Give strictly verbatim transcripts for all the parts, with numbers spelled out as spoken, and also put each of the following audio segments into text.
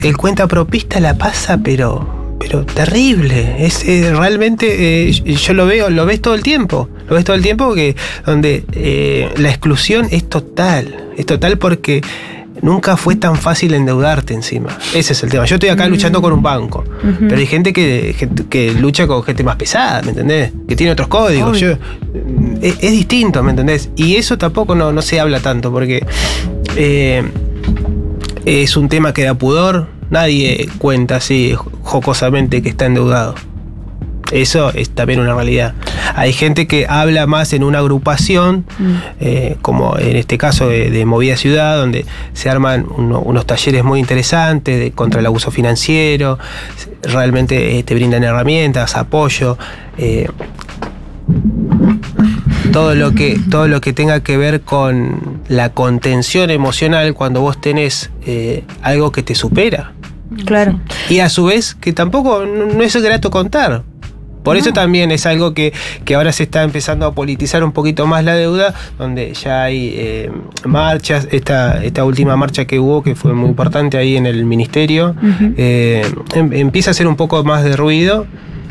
el cuentapropista la pasa, pero... pero terrible, es eh, realmente eh, yo lo veo, lo ves todo el tiempo, lo ves todo el tiempo que donde eh, la exclusión es total, es total porque nunca fue tan fácil endeudarte encima. Ese es el tema. Yo estoy acá uh-huh. luchando con un banco, uh-huh. pero hay gente que, que, que lucha con gente más pesada, ¿me entendés? Que tiene otros códigos. Yo, es, es distinto, ¿me entendés? Y eso tampoco no, no se habla tanto porque eh, es un tema que da pudor. Nadie cuenta así jocosamente que está endeudado. Eso es también una realidad. Hay gente que habla más en una agrupación, mm. eh, como en este caso de, de Movida Ciudad, donde se arman uno, unos talleres muy interesantes de, contra el abuso financiero, realmente eh, te brindan herramientas, apoyo. Eh, todo lo que todo lo que tenga que ver con la contención emocional cuando vos tenés eh, algo que te supera. Claro. Y a su vez que tampoco no es grato contar. Por no. eso también es algo que, que ahora se está empezando a politizar un poquito más la deuda, donde ya hay eh, marchas, esta, esta última marcha que hubo, que fue muy importante ahí en el ministerio, uh-huh. eh, em, empieza a hacer un poco más de ruido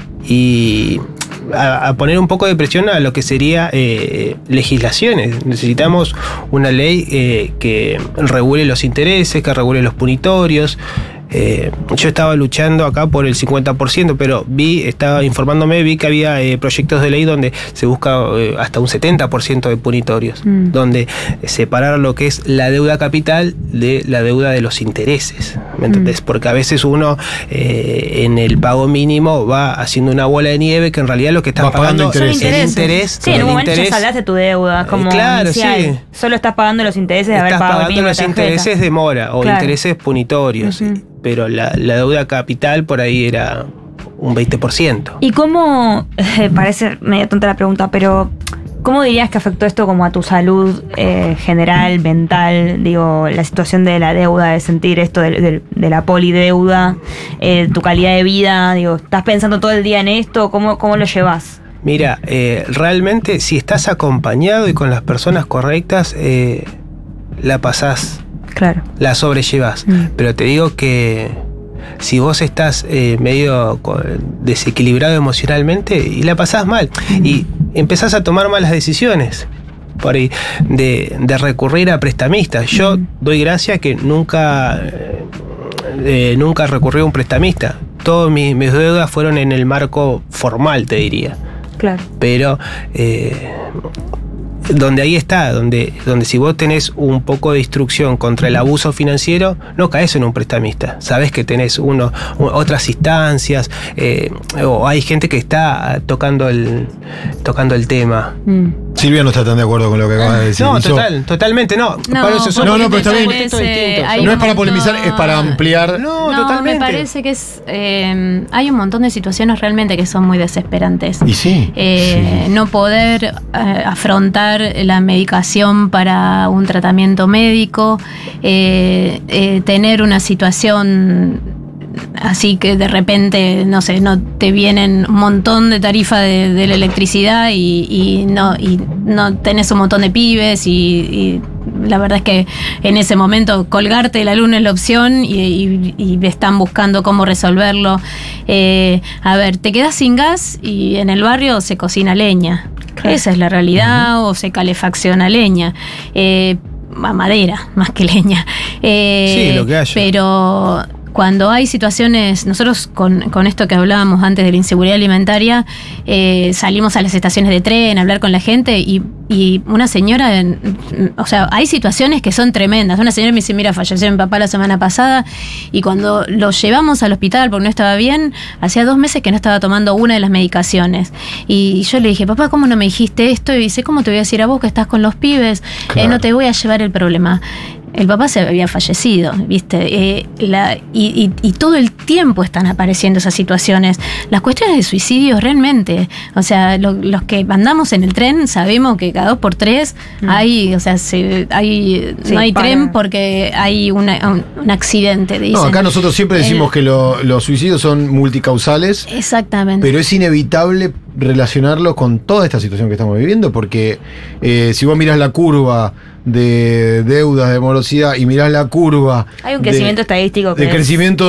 y a, a poner un poco de presión a lo que sería eh, legislaciones. Necesitamos una ley eh, que regule los intereses, que regule los punitorios. Eh, yo estaba luchando acá por el cincuenta por ciento, pero vi, estaba informándome, vi que había eh, proyectos de ley donde se busca eh, hasta un setenta por ciento de punitorios, mm. donde separar lo que es la deuda capital de la deuda de los intereses, ¿me entendés? Mm. Porque a veces uno eh, en el pago mínimo va haciendo una bola de nieve que en realidad lo que estás pagando, pagando es el interés. Sí, en un momento ya saldaste tu deuda, como eh, claro, inicial. Sí. Solo estás pagando los intereses de haber estás pagado pagando los intereses de mora o claro. intereses punitorios. Uh-huh. Pero la, la deuda capital por ahí era un veinte por ciento. ¿Y cómo, eh, parece medio tonta la pregunta, pero cómo dirías que afectó esto como a tu salud eh, general, mental? Digo, la situación de la deuda, de sentir esto de, de, de la polideuda, eh, tu calidad de vida, digo, ¿estás pensando todo el día en esto? ¿Cómo, cómo lo llevas? Mira, eh, realmente si estás acompañado y con las personas correctas, eh, la pasás. Claro. La sobrellevas. Mm. Pero te digo que si vos estás eh, medio desequilibrado emocionalmente y la pasás mal mm. y empezás a tomar malas decisiones por ahí, de, de recurrir a prestamistas. Yo mm. doy gracias que nunca eh, nunca recurrí a un prestamista. Todas mis, mis deudas fueron en el marco formal, te diría. Claro. Pero eh, donde ahí está, donde, donde si vos tenés un poco de instrucción contra el abuso financiero, no caes en un prestamista. Sabés que tenés uno, otras instancias, eh, o hay gente que está tocando el, tocando el tema. Mm. Silvia no está tan de acuerdo con lo que acabas de decir. No, total, totalmente no. No, para eso son no, no, pero está bien. Parece, no es para polemizar, es para ampliar. No, no, totalmente. Me parece que es eh, hay un montón de situaciones realmente que son muy desesperantes. Y sí. Eh, sí. No poder eh, afrontar la medicación para un tratamiento médico, eh, eh, tener una situación así que de repente, no sé, no te vienen un montón de tarifa de, de la electricidad y, y no y no tenés un montón de pibes y, y la verdad es que en ese momento colgarte la luna es la opción y, y, y están buscando cómo resolverlo. Eh, a ver, te quedás sin gas y en el barrio se cocina leña. Claro. Esa es la realidad, uh-huh. o se calefacciona leña. Eh, a madera, más que leña. Eh, sí, lo que haya. Pero cuando hay situaciones, nosotros con, con esto que hablábamos antes de la inseguridad alimentaria, eh, salimos a las estaciones de tren a hablar con la gente y, y una señora, o sea, hay situaciones que son tremendas. Una señora me dice, mira, falleció mi papá la semana pasada y cuando lo llevamos al hospital porque no estaba bien, hacía dos meses que no estaba tomando una de las medicaciones. Y yo le dije, papá, ¿cómo no me dijiste esto? Y dice, ¿cómo te voy a decir a vos que estás con los pibes? Claro. Eh, no te voy a llevar el problema. El papá se había fallecido, ¿viste? Eh, la, y, y, y todo el tiempo están apareciendo esas situaciones. Las cuestiones de suicidio realmente, o sea, lo, los que andamos en el tren sabemos que cada dos por tres mm. hay, o sea, se, hay, sí, no hay para. tren porque hay una, un, un accidente. Dicen. No, acá nosotros siempre decimos el, que lo, los suicidios son multicausales. Exactamente. Pero es inevitable relacionarlo con toda esta situación que estamos viviendo, porque eh, si vos mirás la curva de deudas, de morosidad, y mirás la curva Hay un crecimiento de, estadístico que de es- crecimiento